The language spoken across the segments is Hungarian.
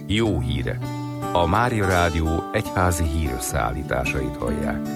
Jó hírek! A Mária Rádió egyházi hírösszeállításait hallják.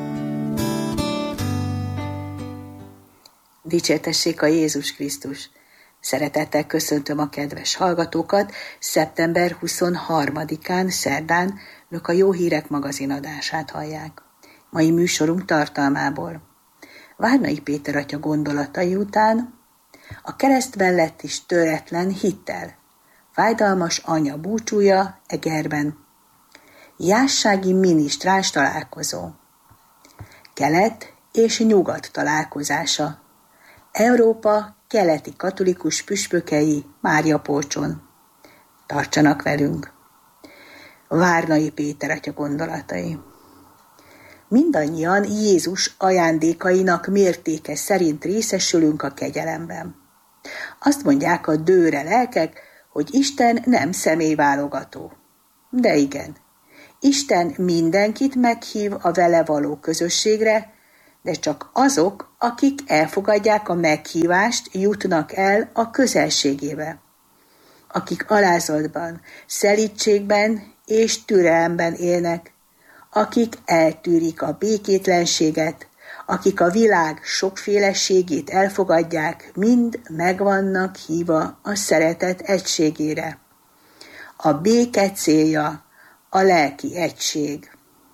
Dicsértessék a Jézus Krisztus! Szeretettel köszöntöm a kedves hallgatókat. Szeptember 23-án, szerdán Önök a Jó Hírek magazin adását hallják. Mai műsorunk tartalmából: Várnai Péter atya gondolatai után a kereszt mellett is töretlen hittel, fájdalmas anya búcsúja Egerben, jássági minisztráns találkozó, kelet és nyugat találkozása, Európa keleti katolikus püspökei Máriapolcson. Tartsanak velünk! Várnai Péter atya gondolatai. Mindannyian Jézus ajándékainak mértéke szerint részesülünk a kegyelemben. Azt mondják a dőre lelkek, hogy Isten nem személyválogató. De igen, Isten mindenkit meghív a vele való közösségre, de csak azok, akik elfogadják a meghívást, jutnak el a közelségébe. Akik alázatban, szelídségben és türelemben élnek, akik eltűrik a békétlenséget, akik a világ sokféleségét elfogadják, mind megvannak hívva a szeretet egységére. A béke célja a lelki egység.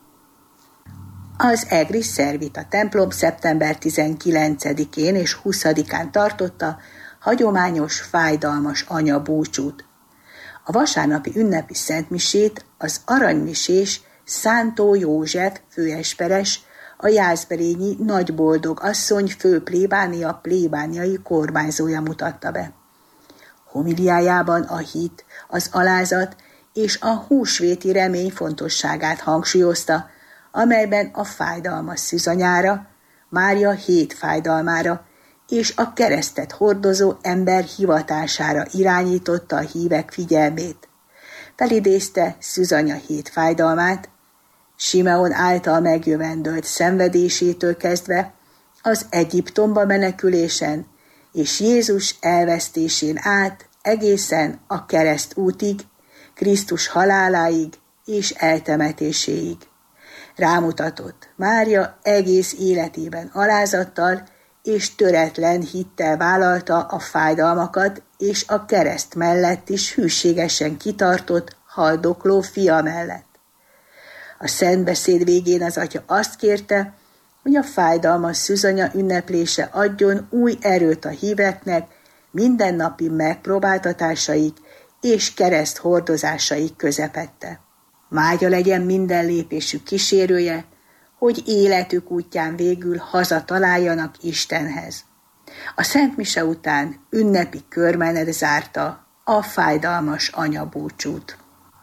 Az egri szervita templom szeptember 19-én és 20-án tartotta hagyományos, fájdalmas anya búcsút. A vasárnapi ünnepi szentmisét az aranymisés Szántó József főesperes, a jászberényi Nagyboldog asszony főplébánia plébániai kormányzója mutatta be. Homiliájában a hit, az alázat és a húsvéti remény fontosságát hangsúlyozta, amelyben a fájdalmas szűzanyára, Mária 7 fájdalmára és a keresztet hordozó ember hivatására irányította a hívek figyelmét. Felidézte szűzanya 7 fájdalmát, Simeon által megjövendölt szenvedésétől kezdve az Egyiptomba menekülésen és Jézus elvesztésén át egészen a kereszt útig, Krisztus haláláig és eltemetéséig. Rámutatott, Mária egész életében alázattal és töretlen hittel vállalta a fájdalmakat, és a kereszt mellett is hűségesen kitartott haldokló fia mellett. A szentbeszéd végén az atya azt kérte, hogy a fájdalmas szűzanya ünneplése adjon új erőt a híveknek mindennapi megpróbáltatásaik és kereszt hordozásaik közepette. Vágya legyen minden lépésük kísérője, hogy életük útján végül hazataláljanak Istenhez. A szentmise után ünnepi körmenet zárta a fájdalmas anya búcsút.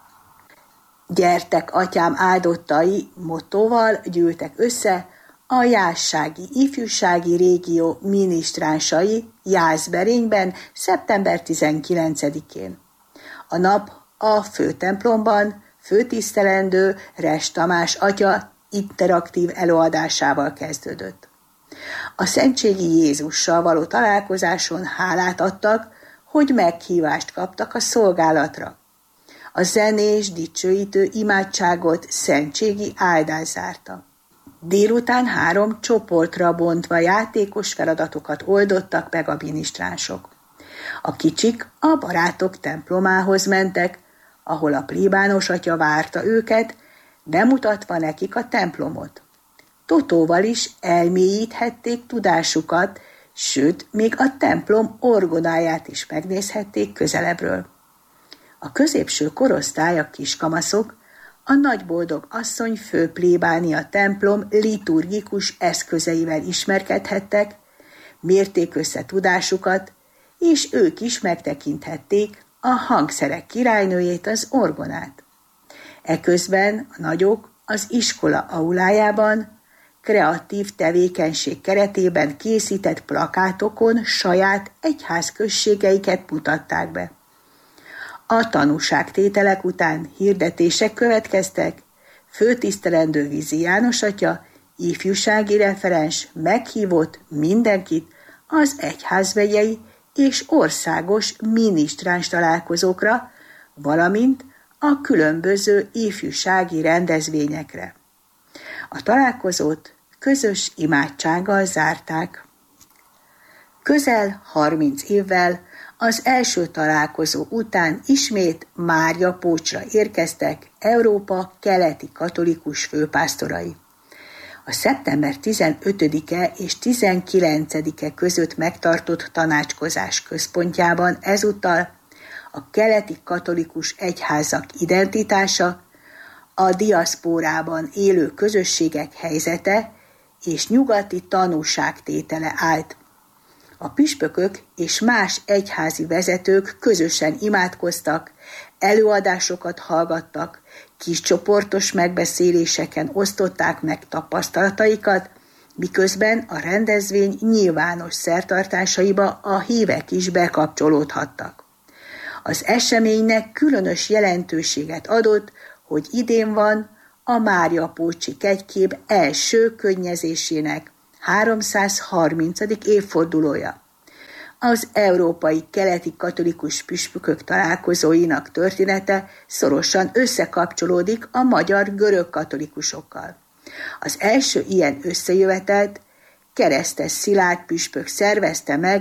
Gyertek, atyám áldottai mottóval gyűltek össze a jászsági ifjúsági régió minisztránsai Jászberényben szeptember 19-én. A nap a főtemplomban főtisztelendő Res Tamás atya interaktív előadásával kezdődött. A szentségi Jézussal való találkozáson hálát adtak, hogy meghívást kaptak a szolgálatra. A zenés, dicsőítő imádságot szentségi áldás zárta. Délután 3 csoportra bontva játékos feladatokat oldottak meg a minisztránsok. A kicsik a barátok templomához mentek, ahol a plébános atya várta őket, bemutatva nekik a templomot. Totóval is elmélyíthették tudásukat, sőt, még a templom orgonáját is megnézhették közelebbről. A középső korosztály, a kiskamaszok, a Nagyboldog asszony főplébánia templom liturgikus eszközeivel ismerkedhettek, mérték össze tudásukat, és ők is megtekinthették a hangszerek királynőjét, az orgonát. Eközben a nagyok az iskola aulájában kreatív tevékenység keretében készített plakátokon saját egyházközségeiket mutatták be. A tanúságtételek után hirdetések következtek, főtisztelendő Vizi János atya, ifjúsági referens meghívott mindenkit az egyházmegyei és országos minisztráns találkozókra, valamint a különböző ifjúsági rendezvényekre. A találkozót közös imádsággal zárták. Közel 30 évvel az első találkozó után ismét Máriapócsra érkeztek Európa keleti katolikus főpásztorai. A szeptember 15-e és 19-e között megtartott tanácskozás központjában ezúttal a keleti katolikus egyházak identitása, a diaszpórában élő közösségek helyzete és nyugati tanúságtétele állt. A püspökök és más egyházi vezetők közösen imádkoztak, előadásokat hallgattak, kiscsoportos megbeszéléseken osztották meg tapasztalataikat, miközben a rendezvény nyilvános szertartásaiba a hívek is bekapcsolódhattak. Az eseménynek különös jelentőséget adott, hogy idén van a Máriapócsi kegykép első könnyezésének 330. évfordulója. Az európai keleti katolikus püspökök találkozóinak története szorosan összekapcsolódik a magyar görög katolikusokkal. Az első ilyen összejövetelt Keresztes Szilárd püspök szervezte meg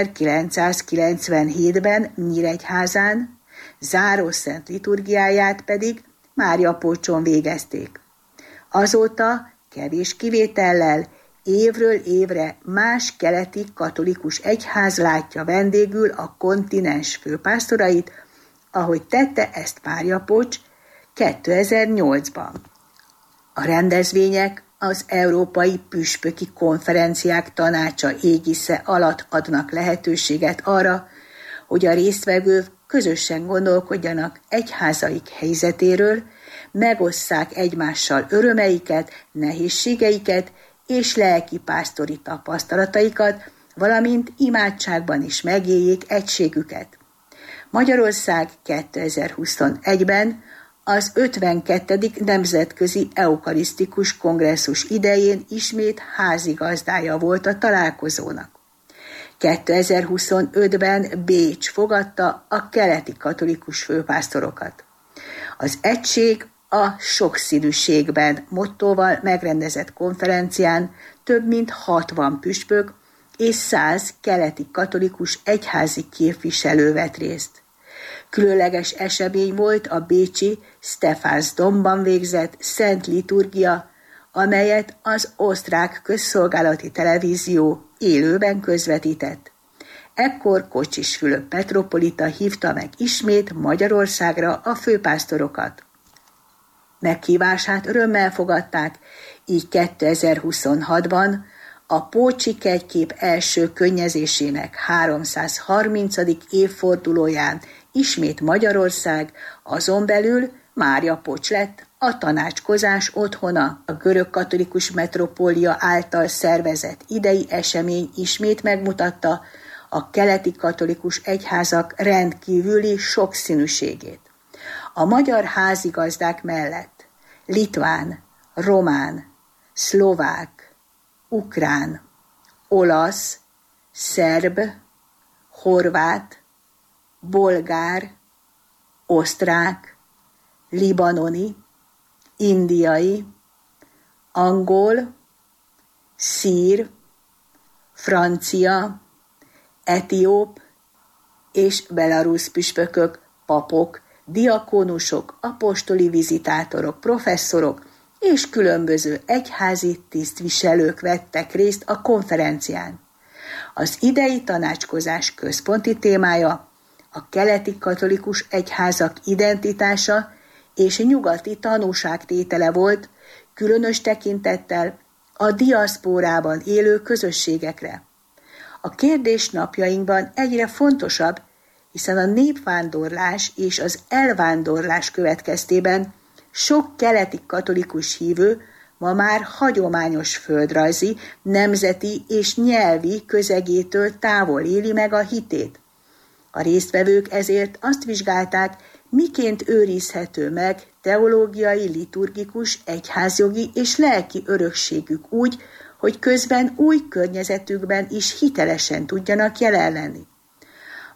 1997-ben Nyíregyházán, zárószent liturgiáját pedig Máriapócson végezték. Azóta kevés kivétellel évről évre más keleti katolikus egyház látja vendégül a kontinens főpásztorait, ahogy tette ezt Máriapócs 2008-ban. A rendezvények az Európai Püspöki Konferenciák Tanácsa égisze alatt adnak lehetőséget arra, hogy a résztvevők közösen gondolkodjanak egyházaik helyzetéről, megosszák egymással örömeiket, nehézségeiket és lelkipásztori tapasztalataikat, valamint imádságban is megéljék egységüket. Magyarország 2021-ben az 52. Nemzetközi Eukarisztikus Kongresszus idején ismét házigazdája volt a találkozónak. 2025-ben Bécs fogadta a keleti katolikus főpásztorokat. Az egység a sokszínűségben mottóval megrendezett konferencián több mint 60 püspök és 100 keleti katolikus egyházi képviselő vett részt. Különleges esemény volt a bécsi Stephansdomban végzett szent liturgia, amelyet az osztrák közszolgálati televízió élőben közvetített. Ekkor Kocsis Fülöp metropolita hívta meg ismét Magyarországra a főpásztorokat. Meghívását örömmel fogadták, így 2026-ban a Pócsi kegykép első könnyezésének 330. évfordulóján ismét Magyarország, azon belül Máriapócs lett a tanácskozás otthona. A görög katolikus metropólia által szervezett idei esemény ismét megmutatta a keleti katolikus egyházak rendkívüli sokszínűségét. A magyar házigazdák mellett litván, román, szlovák, ukrán, olasz, szerb, horvát, bolgár, osztrák, libanoni, indiai, angol, szír, francia, etióp és belarusz püspökök, papok, diakónusok, apostoli vizitátorok, professzorok és különböző egyházi tisztviselők vettek részt a konferencián. Az idei tanácskozás központi témája a keleti katolikus egyházak identitása és nyugati tanúságtétele volt, különös tekintettel a diaszpórában élő közösségekre. A kérdés napjainkban egyre fontosabb, hiszen a népvándorlás és az elvándorlás következtében sok keleti katolikus hívő ma már hagyományos földrajzi, nemzeti és nyelvi közegétől távol éli meg a hitét. A résztvevők ezért azt vizsgálták, miként őrizhető meg teológiai, liturgikus, egyházjogi és lelki örökségük úgy, hogy közben új környezetükben is hitelesen tudjanak jelen lenni.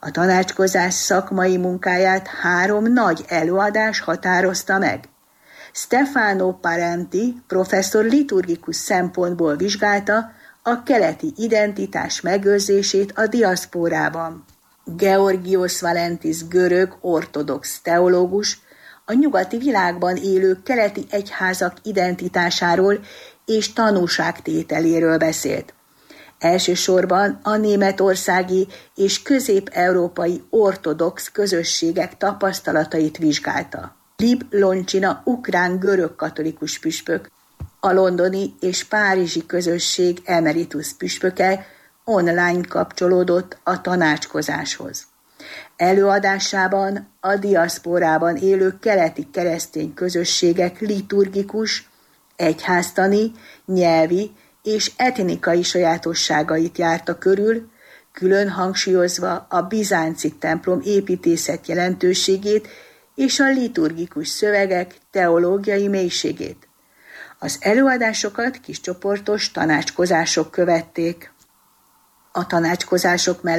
A tanácskozás szakmai munkáját 3 nagy előadás határozta meg. Stefano Parenti professzor liturgikus szempontból vizsgálta a keleti identitás megőrzését a diaszpórában. Georgios Valentis görög ortodox teológus a nyugati világban élő keleti egyházak identitásáról és tanúságtételéről beszélt. Elsősorban a németországi és közép-európai ortodox közösségek tapasztalatait vizsgálta. Lib Loncsina ukrán görög-katolikus püspök, a londoni és párizsi közösség emeritus püspöke online kapcsolódott a tanácskozáshoz. Előadásában a diaszpórában élő keleti keresztény közösségek liturgikus, egyháztani, nyelvi és etnikai sajátosságait járta körül, külön hangsúlyozva a bizánci templom építészet jelentőségét és a liturgikus szövegek teológiai mélységét. Az előadásokat kiscsoportos tanácskozások követték. A tanácskozások mellett